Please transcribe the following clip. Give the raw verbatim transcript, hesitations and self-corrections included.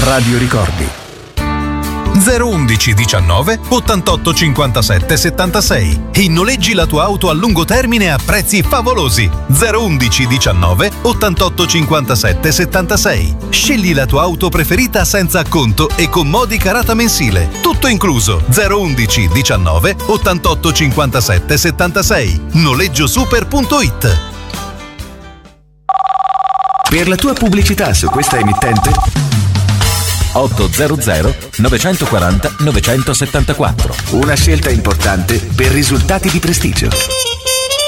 Radio Ricordi. zero undici diciannove ottantotto cinquantasette settantasei e noleggi la tua auto a lungo termine a prezzi favolosi. zero undici diciannove ottantotto cinquantasette settantasei. Scegli la tua auto preferita senza acconto e con modica rata mensile. Tutto incluso. zero undici diciannove ottantotto cinquantasette settantasei. noleggiosuper punto it. Per la tua pubblicità su questa emittente ottocento novecentoquaranta novecentosettantaquattro. Una scelta importante per risultati di prestigio.